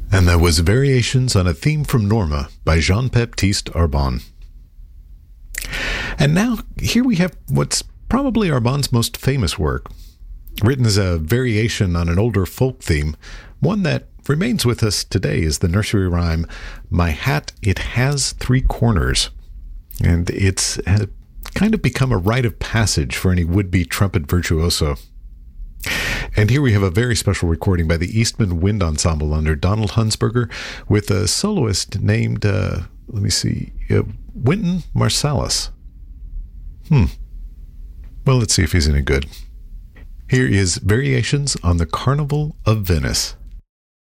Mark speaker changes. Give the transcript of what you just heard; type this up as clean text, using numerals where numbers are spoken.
Speaker 1: And that was Variations on a Theme from Norma by Jean-Baptiste Arbon. And now, here we have what's probably Arbon's most famous work. Written as a variation on an older folk theme, one that remains with us today is the nursery rhyme, "My hat, it has three corners." And it's kind of become a rite of passage for any would-be trumpet virtuoso. And here we have a very special recording by the Eastman Wind Ensemble under Donald Hunsberger with a soloist named, Wynton Marsalis. Well, let's see if he's any good. Here is Variations on the Carnival of Venice.